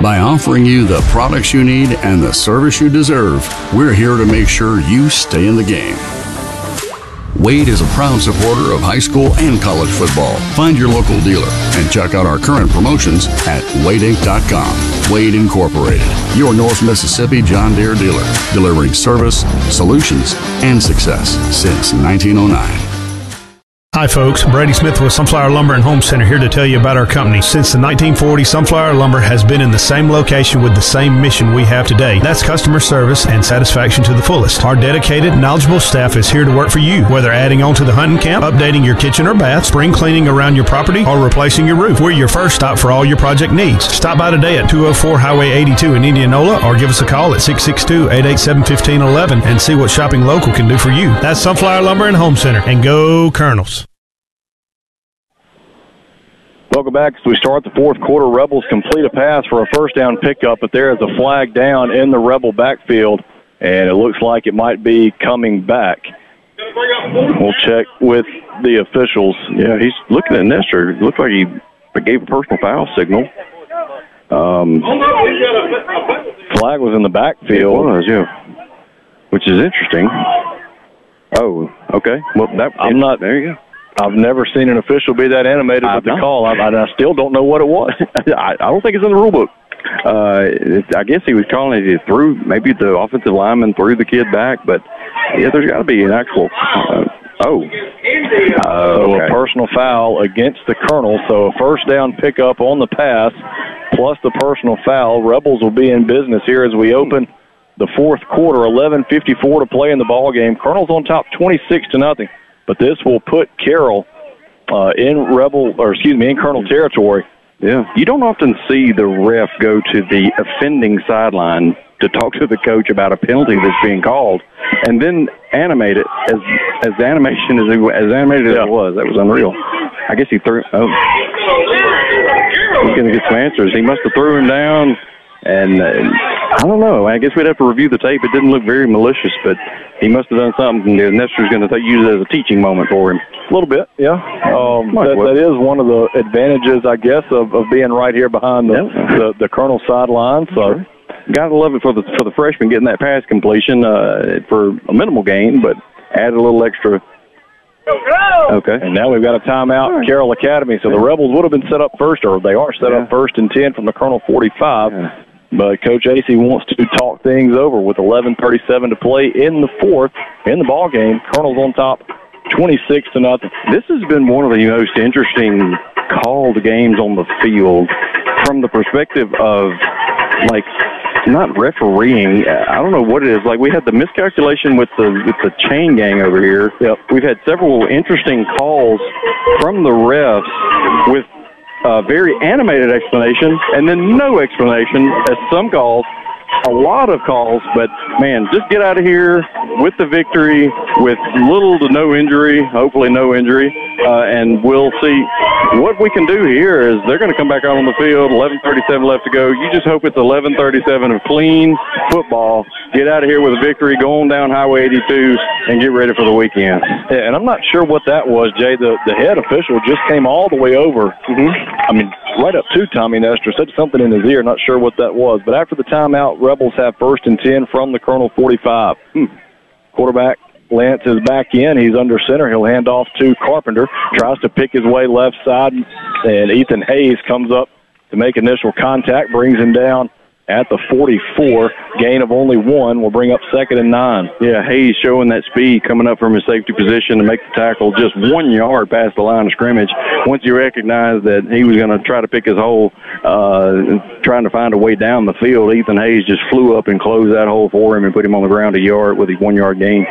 By offering you the products you need and the service you deserve, we're here to make sure you stay in the game. Wade is a proud supporter of high school and college football. Find your local dealer and check out our current promotions at wadeinc.com. Wade Incorporated, your North Mississippi John Deere dealer, delivering service, solutions, and success since 1909. Hi folks, Brady Smith with Sunflower Lumber and Home Center here to tell you about our company. Since the 1940s, Sunflower Lumber has been in the same location with the same mission we have today. That's customer service and satisfaction to the fullest. Our dedicated, knowledgeable staff is here to work for you. Whether adding on to the hunting camp, updating your kitchen or bath, spring cleaning around your property, or replacing your roof, we're your first stop for all your project needs. Stop by today at 204 Highway 82 in Indianola or give us a call at 662-887-1511 and see what shopping local can do for you. That's Sunflower Lumber and Home Center. And go Colonels. Welcome back. As we start the fourth quarter, Rebels complete a pass for a first down pickup, but there is a flag down in the Rebel backfield, and it looks like it might be coming back. We'll check with the officials. Yeah, he's looking at Nestor. It looked like he gave a personal foul signal. Flag was in the backfield. It was, yeah, which is interesting. Oh, okay. Well, I'm not. There you go. I've never seen an official be that animated with the call. I still don't know what it was. I don't think it's in the rule book. I guess he was calling it. He threw, maybe the offensive lineman threw the kid back, but yeah, there's got to be an actual. So a personal foul against the Colonel. So a first down pickup on the pass, plus the personal foul. Rebels will be in business here as we open the fourth quarter. 11:54 to play in the ball game. Colonel's on top, 26-0. But this will put Carroll in Colonel territory. Yeah, you don't often see the ref go to the offending sideline to talk to the coach about a penalty that's being called, and then animate it as animated as it was. That was unreal. I guess he threw. Oh, he's going to get some answers. He must have threw him down. And I don't know. I guess we'd have to review the tape. It didn't look very malicious, but he must have done something. Nestor's going to use it as a teaching moment for him. A little bit, yeah. That is one of the advantages, I guess, of being right here behind the Colonel sideline. So, gotta love it for the freshman getting that pass completion for a minimal gain, but add a little extra. Okay. And now we've got a timeout, right. Carroll Academy. So the Rebels would have been set up first, or they are set up 1st and 10 from the Colonel 45. Yeah. But Coach Acey wants to talk things over with 11:37 to play in the fourth in the ball game. Colonel's on top, 26-0. This has been one of the most interesting called games on the field from the perspective of, like, not refereeing. I don't know what it is. Like, we had the miscalculation with the chain gang over here. Yep. We've had several interesting calls from the refs with very animated explanation and then no explanation as some calls. A lot of calls, but, man, just get out of here with the victory, with little to no injury, hopefully no injury, and we'll see what we can do here. Is they're going to come back out on the field, 11:37 left to go. You just hope it's 11:37 of clean football. Get out of here with a victory, go on down Highway 82, and get ready for the weekend. Yeah, and I'm not sure what that was, Jay. The head official just came all the way over. I mean, right up to Tommy Nestor, said something in his ear, not sure what that was. But after the timeout, Rebels have 1st and 10 from the Colonel 45. Quarterback Lance is back in. He's under center. He'll hand off to Carpenter. Tries to pick his way left side, and Ethan Hayes comes up to make initial contact, brings him down at the 44. Gain of only 1 will bring up 2nd and 9. Yeah, Hayes showing that speed coming up from his safety position to make the tackle just 1 yard past the line of scrimmage. Once you recognize that he was going to try to pick his hole, trying to find a way down the field, Ethan Hayes just flew up and closed that hole for him and put him on the ground a yard with his 1 yard gain.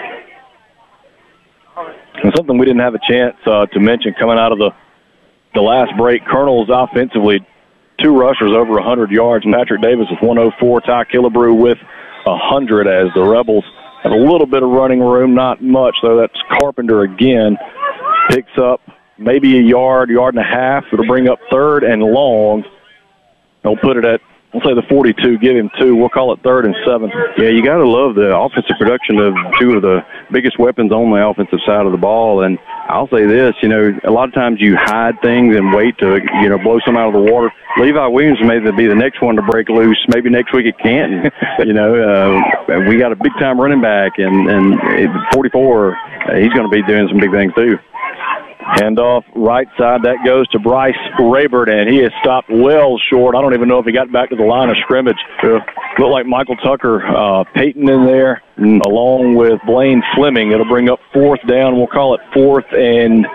And something we didn't have a chance to mention coming out of the last break, Colonel's offensively, 2 rushers over 100 yards. Patrick Davis with 104, Ty Killebrew with 100, as the Rebels have a little bit of running room, not much, though. That's Carpenter again. Picks up maybe a yard and a half. It'll bring up 3rd and long. They'll put it at We'll say the 42, give him 2. We'll call it 3rd and 7. Yeah, you got to love the offensive production of 2 of the biggest weapons on the offensive side of the ball. And I'll say this, a lot of times you hide things and wait to, blow some out of the water. Levi Williams may be the next one to break loose. Maybe next week at Canton. We got a big-time running back, and 44, he's going to be doing some big things too. Handoff right side. That goes to Bryce Rayburn, and he has stopped well short. I don't even know if he got back to the line of scrimmage. Looked like Michael Tucker, Peyton in there, along with Blaine Fleming. It'll bring up 4th down. We'll call it 4th and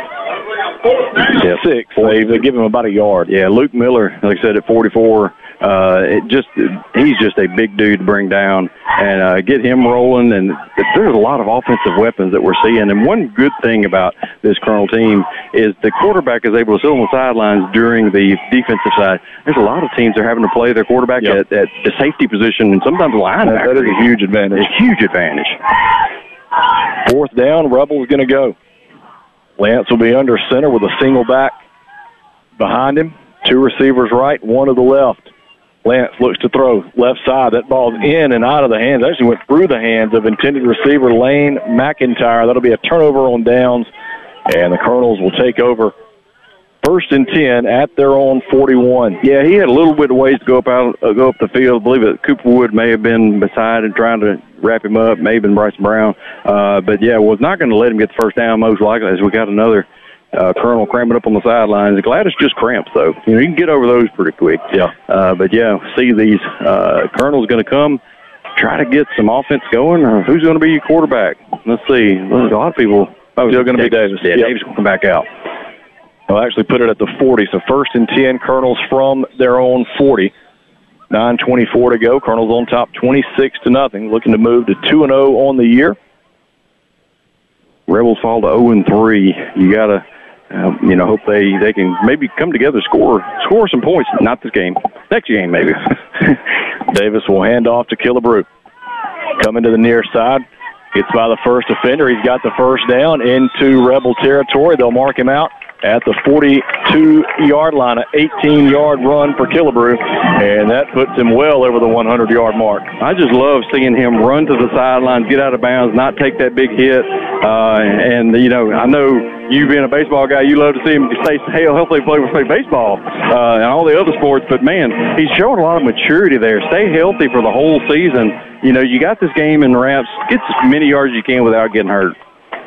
6. They give him about a yard. Yeah, Luke Miller, like I said, at 44. He's just a big dude to bring down and get him rolling. And there's a lot of offensive weapons that we're seeing. And one good thing about this Colonel team is the quarterback is able to sit on the sidelines during the defensive side. There's a lot of teams that are having to play their quarterback at the safety position and sometimes linebacker. That is a huge advantage. A huge advantage. 4th down, Rebels going to go. Lance will be under center with a single back behind him. 2 receivers right, 1 to the left. Lance looks to throw left side. That ball's in and out of the hands. Actually went through the hands of intended receiver Lane McIntyre. That'll be a turnover on downs, and the Colonels will take over 1st and 10 at their own 41. Yeah, he had a little bit of ways to go up the field. I believe that Cooper Wood may have been beside him trying to wrap him up. May have been Bryce Brown. But, yeah, was not going to let him get the first down most likely as we got another Colonel cramping up on the sidelines. Gladys just cramps, though. You can get over those pretty quick. Yeah. But, yeah, see these Colonel's going to come, try to get some offense going. Who's going to be your quarterback? Let's see. There's a lot of people. Still going to be Davis. Yeah, Davis will come back out. They'll actually put it at the 40. So 1st and 10, Colonels from their own 40. 9:24 to go. Colonels on top 26-0. Looking to move to 2-0 on the year. Rebels fall to 0-3. You got to, hope they can maybe come together, score some points. Not this game. Next game, maybe. Davis will hand off to Killebrew. Coming to the near side. Gets by the first defender. He's got the first down into Rebel territory. They'll mark him out at the 42-yard line, an 18-yard run for Killebrew, and that puts him well over the 100-yard mark. I just love seeing him run to the sidelines, get out of bounds, not take that big hit. I know you being a baseball guy, you love to see him stay healthy, play baseball and all the other sports, but, man, he's showing a lot of maturity there. Stay healthy for the whole season. You got this game in wraps. Get as many yards as you can without getting hurt.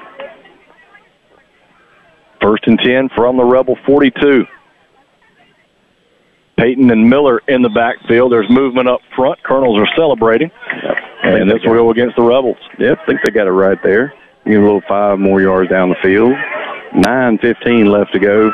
1st and 10 from the Rebel 42. Peyton and Miller in the backfield. There's movement up front. Colonels are celebrating. Yep. And this will go against the Rebels. Yep, I think they got it right there. Give a little 5 more yards down the field. 9:15 left to go.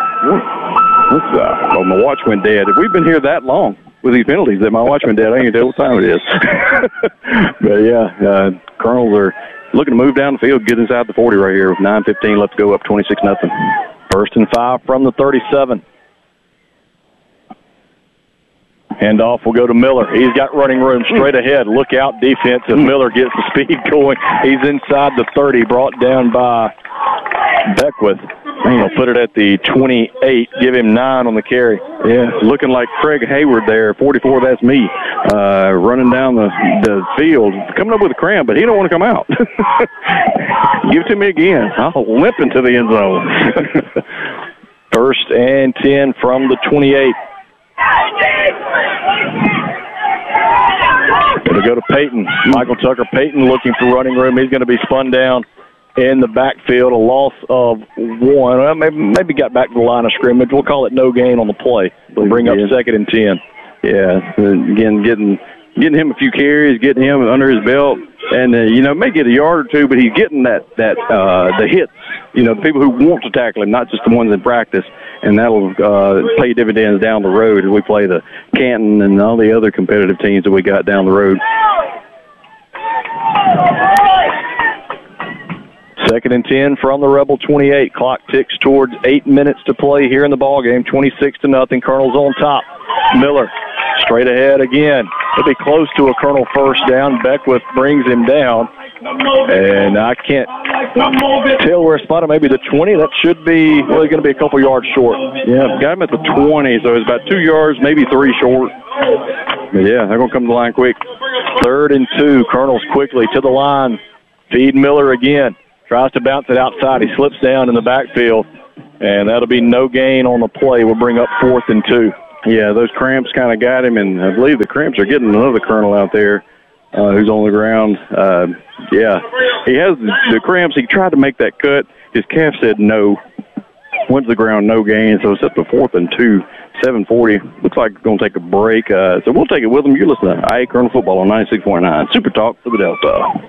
My watch went dead. If we've been here that long with these penalties that my watch went dead, I ain't tell what time it is. But, yeah, Colonels are looking to move down the field, get inside the 40 right here with 9:15 left to go, up 26-0. 1st and 5 from the 37. Handoff will go to Miller. He's got running room straight ahead. Look out, defense, if Miller gets the speed going. He's inside the 30, brought down by Beckwith. He'll put it at the 28, give him 9 on the carry. Yeah, looking like Craig Hayward there, 44, that's me, running down the field, coming up with a cramp, but he don't want to come out. Give it to me again. I'll limp into the end zone. 1st and 10 from the 28. It'll go to Peyton. Michael Tucker Peyton looking for running room. He's going to be spun down in the backfield, a loss of 1. Well, maybe got back to the line of scrimmage. We'll call it no gain on the play. We'll bring up 2nd and 10. Yeah, again, getting him a few carries, getting him under his belt, and may get a yard or 2, but he's getting the hits. The people who want to tackle him, not just the ones in practice, and that'll pay dividends down the road as we play the Canton and all the other competitive teams that we got down the road. 2nd and 10 from the Rebel 28. Clock ticks towards 8 minutes to play here in the ballgame. 26-0. Colonel's on top. Miller straight ahead again. It'll be close to a Colonel first down. Beckwith brings him down. And I can't tell where it's spotted. Maybe the 20. That should be going to be a couple yards short. Yeah, got him at the 20, so it's about 2 yards, maybe 3 short. Yeah, they're going to come to the line quick. 3rd and 2. Colonels quickly to the line. Feed Miller again. Tries to bounce it outside. He slips down in the backfield, and that'll be no gain on the play. We'll bring up 4th and 2. Yeah, those cramps kind of got him, and I believe the cramps are getting another Colonel out there who's on the ground. Yeah, he has the cramps. He tried to make that cut. His calf said no. Went to the ground, no gain, so it's up to 4th and 2, 7:40. Looks like it's going to take a break. So we'll take it with them. You listen to IA Colonel Football on 96.9. Super Talk for the Delta.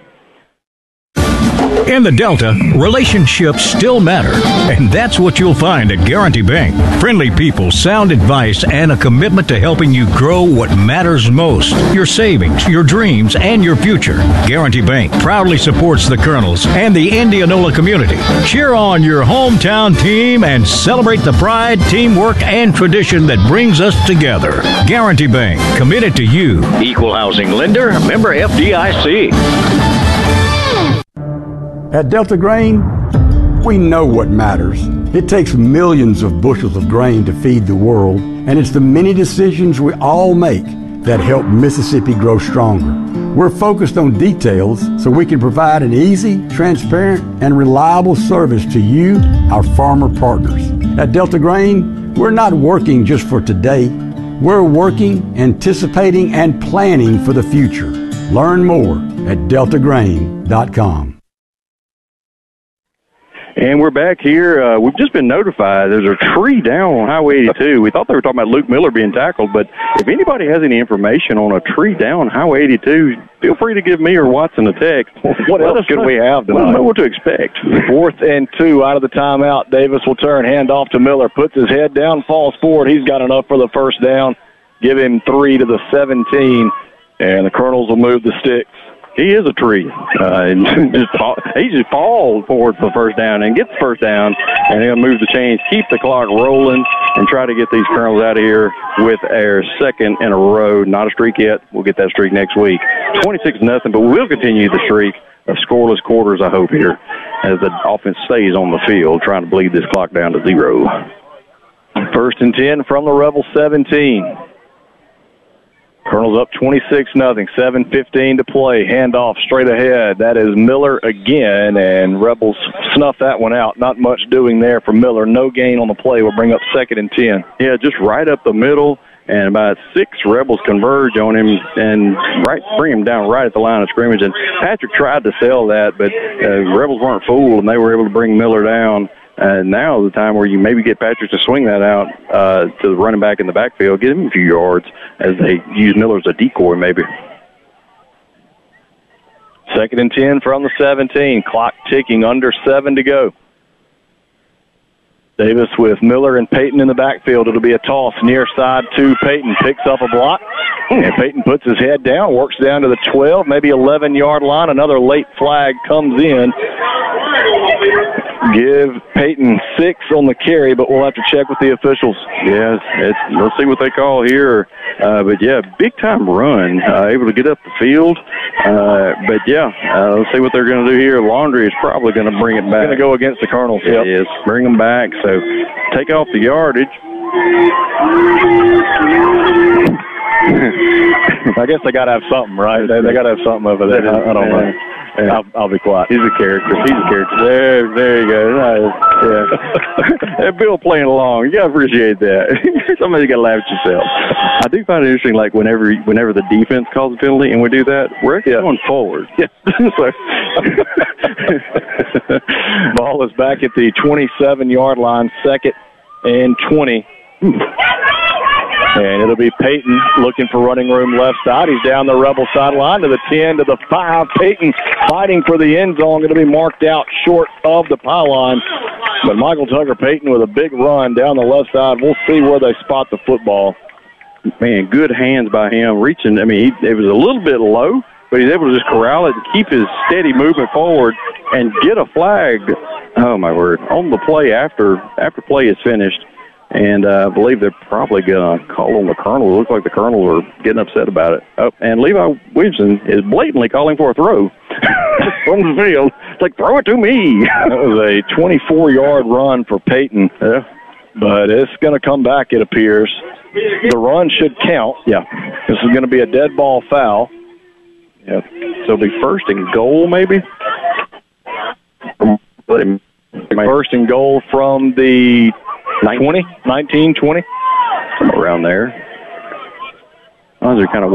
In the Delta, relationships still matter, and that's what you'll find at Guarantee Bank. Friendly people, sound advice, and a commitment to helping you grow what matters most, your savings, your dreams, and your future. Guarantee Bank proudly supports the Colonels and the Indianola community. Cheer on your hometown team and celebrate the pride, teamwork, and tradition that brings us together. Guarantee Bank, committed to you. Equal housing lender, member FDIC. At Delta Grain, we know what matters. It takes millions of bushels of grain to feed the world, and it's the many decisions we all make that help Mississippi grow stronger. We're focused on details so we can provide an easy, transparent, and reliable service to you, our farmer partners. At Delta Grain, we're not working just for today. We're working, anticipating, and planning for the future. Learn more at deltagrain.com. And we're back here. We've just been notified there's a tree down on Highway 82. We thought they were talking about Luke Miller being tackled, but if anybody has any information on a tree down Highway 82, feel free to give me or Watson a text. What else could we have tonight? I don't know what to expect. 4th and 2 out of the timeout. Davis will turn, hand off to Miller, puts his head down, falls forward. He's got enough for the first down. Give him 3 to the 17, and the Colonels will move the sticks. He is a tree. He just falls forward for the first down and gets the first down, and he'll move the chains, keep the clock rolling, and try to get these Colonels out of here with our 2nd in a row. Not a streak yet. We'll get that streak next week. 26-0, but we'll continue the streak of scoreless quarters, I hope, here, as the offense stays on the field, trying to bleed this clock down to 0. 1st and 10 from the Rebel 17. Colonels up 26-0, 7:15 to play. Handoff straight ahead. That is Miller again, and Rebels snuff that one out. Not much doing there for Miller. No gain on the play. We'll bring up 2nd and 10. Yeah, just right up the middle, and about 6 Rebels converge on him and bring him down right at the line of scrimmage. And Patrick tried to sell that, but Rebels weren't fooled, and they were able to bring Miller down. Now is the time where you maybe get Patrick to swing that out to the running back in the backfield, get him a few yards as they use Miller as a decoy maybe. 2nd and 10 from the 17. Clock ticking, under 7 to go. Davis with Miller and Payton in the backfield. It'll be a toss near side to Payton. Picks up a block, and Payton puts his head down, works down to the 12, maybe 11-yard line. Another late flag comes in. Give Payton 6 on the carry, but we'll have to check with the officials. Yes, we'll see what they call here. But, yeah, big-time run, able to get up the field. But, yeah, let's see what they're going to do here. Laundry is probably going to bring it back. Going to go against the Colonels. Yep. It is. Bring them back. So take off the yardage. I guess they got to have something, right? They got to have something over there. I don't know. Yeah. I'll be quiet. He's a character. There you go. Nice. Yeah. Bill playing along. You got to appreciate that. Somebody's got to laugh at yourself. I do find it interesting, like, whenever the defense calls a penalty and we do that, we're actually going forward. Yeah. Ball is back at the 27-yard line, 2nd and 20. And it'll be Payton looking for running room left side. He's down the Rebel sideline to the 10, to the 5. Payton fighting for the end zone. Going to be marked out short of the pylon. But Michael Tucker Payton with a big run down the left side. We'll see where they spot the football. Man, good hands by him. Reaching, it was a little bit low, but he's able to just corral it and keep his steady movement forward and get a flag, oh my word, on the play after play is finished. And I believe they're probably going to call on the Colonel. It looks like the Colonel are getting upset about it. Oh, and Levi Williamson is blatantly calling for a throw from the field. It's like, throw it to me. That was a 24-yard run for Payton. Yeah. But it's going to come back, it appears. the run should count. Yeah. This is going to be a dead ball foul. Yeah. So it'll be first and goal, maybe? First and goal from the 19, 20. Around there. Those are kind of